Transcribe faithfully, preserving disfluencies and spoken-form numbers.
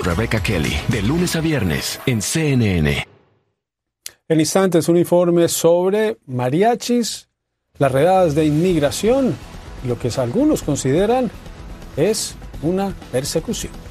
Rebecca Kelly, de lunes a viernes en C N N. En instantes, un informe sobre mariachis, las redadas de inmigración, lo que algunos consideran es una persecución.